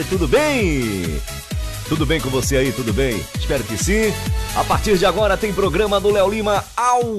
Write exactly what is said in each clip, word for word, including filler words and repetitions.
tudo bem? Tudo bem com você aí, tudo bem? Espero que sim. A partir de agora tem programa do Léo Lima ao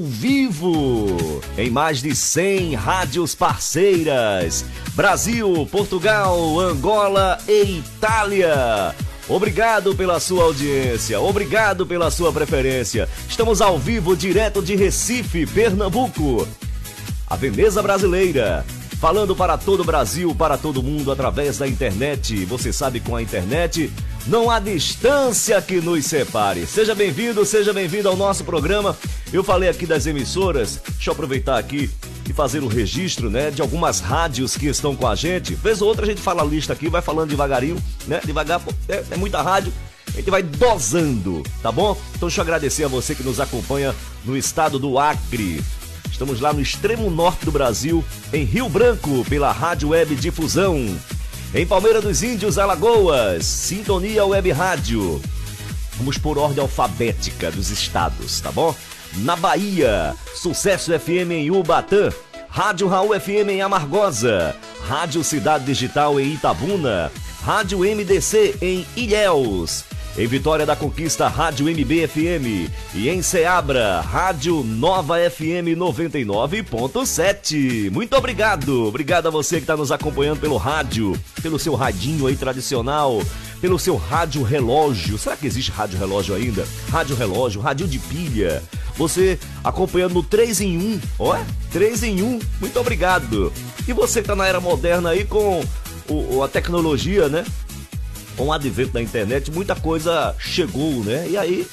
vivo, em mais de cem rádios parceiras. Brasil, Portugal, Angola e Itália. Obrigado pela sua audiência, obrigado pela sua preferência. Estamos ao vivo direto de Recife, Pernambuco. A Veneza brasileira, falando para todo o Brasil, para todo mundo através da internet. Você sabe, com a internet não há distância que nos separe. Seja bem-vindo, seja bem-vindo ao nosso programa. Eu falei aqui das emissoras, deixa eu aproveitar aqui e fazer o registro, né, de algumas rádios que estão com a gente. Vez ou outra a gente fala a lista aqui, vai falando devagarinho, né, devagar, é, é muita rádio. A gente vai dosando, tá bom? Então deixa eu agradecer a você que nos acompanha no estado do Acre. Estamos lá no extremo norte do Brasil, em Rio Branco, pela Rádio Web Difusão. Em Palmeira dos Índios, Alagoas, Sintonia Web Rádio. Vamos por ordem alfabética dos estados, tá bom? Na Bahia, Sucesso F M em Ubatã, Rádio Raul F M em Amargosa, Rádio Cidade Digital em Itabuna, Rádio M D C em Ilhéus. Em Vitória da Conquista, Rádio M B F M. E em Ceabra, Rádio Nova F M noventa e nove ponto sete. Muito obrigado. Obrigado a você que está nos acompanhando pelo rádio, pelo seu radinho aí tradicional, pelo seu rádio relógio. Será que existe rádio relógio ainda? Rádio relógio, rádio de pilha. Você acompanhando no três em um. Ó, três em um. Muito obrigado. E você que está na era moderna aí com o, a tecnologia, né? Com o advento da internet, muita coisa chegou, né? E aí,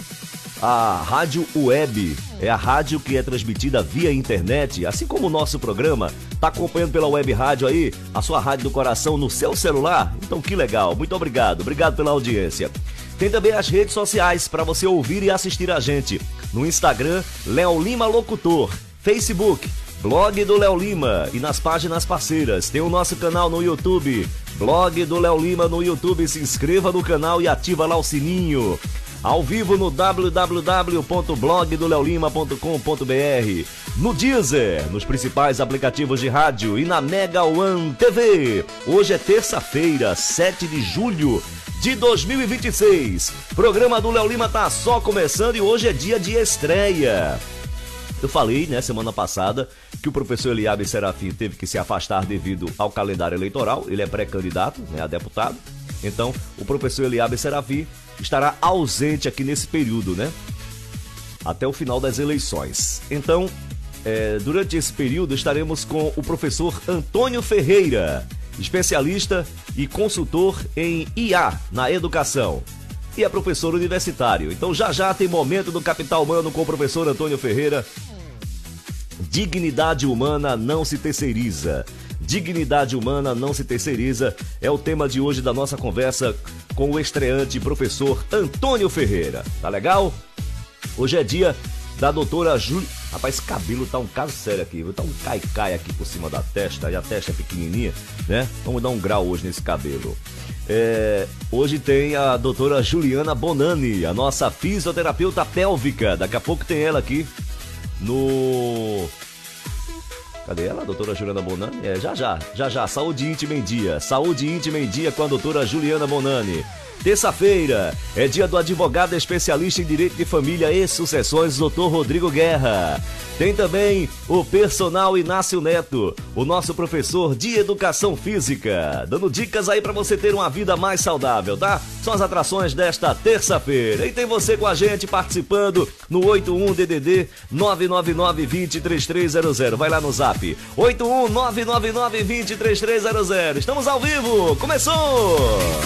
a rádio web é a rádio que é transmitida via internet, assim como o nosso programa. Tá acompanhando pela web rádio aí, a sua rádio do coração no seu celular? Então que legal, muito obrigado, obrigado pela audiência. Tem também as redes sociais para você ouvir e assistir a gente. No Instagram, Léo Lima Locutor, Facebook, Blog do Léo Lima, e nas páginas parceiras. Tem o nosso canal no YouTube, Blog do Léo Lima no YouTube. Se inscreva no canal e ativa lá o sininho. Ao vivo no w w w ponto blog do leo lima ponto com ponto b r, no Deezer, nos principais aplicativos de rádio e na Mega One T V. Hoje é terça-feira, sete de julho de dois mil e vinte e seis. Programa do Léo Lima tá só começando e hoje é dia de estreia. Eu falei, né, semana passada, que o professor Eliabe Serafim teve que se afastar devido ao calendário eleitoral. Ele é pré-candidato, né, a deputado. Então, o professor Eliabe Serafim estará ausente aqui nesse período, né? Até o final das eleições. Então, é, durante esse período, estaremos com o professor Antônio Ferreira, especialista e consultor em I A na educação. E é professor universitário. Então, já já tem momento do Capital Humano com o professor Antônio Ferreira. Dignidade humana não se terceiriza. Dignidade humana não se terceiriza é o tema de hoje da nossa conversa com o estreante professor Antônio Ferreira. Tá legal? Hoje é dia da doutora Júlia... Rapaz, esse cabelo tá um caso sério aqui. Tá um cai-cai aqui por cima da testa, e a testa é pequenininha, né? Vamos dar um grau hoje nesse cabelo. É, hoje tem a doutora Juliana Bonani, a nossa fisioterapeuta pélvica. Daqui a pouco tem ela aqui no... Cadê ela, a doutora Juliana Bonani? É, já já, já já, Saúde Íntima em Dia. Saúde Íntima em Dia com a doutora Juliana Bonani. Terça-feira é dia do advogado especialista em direito de família e sucessões, doutor Rodrigo Guerra. Tem também o personal Inácio Neto, o nosso professor de educação física, dando dicas aí para você ter uma vida mais saudável, tá? São as atrações desta terça-feira. E tem você com a gente participando no oito um D D D nove nove nove, dois três três zero zero. Vai lá no zap, oito um nove nove nove, dois três três zero zero. Estamos ao vivo, começou!